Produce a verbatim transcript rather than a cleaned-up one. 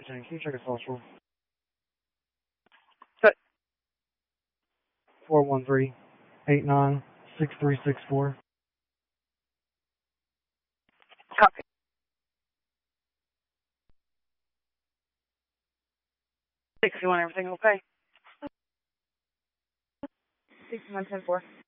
Can you check a social? But four one three, eight nine, six three six four. copy. Six, you want everything okay? six one ten four.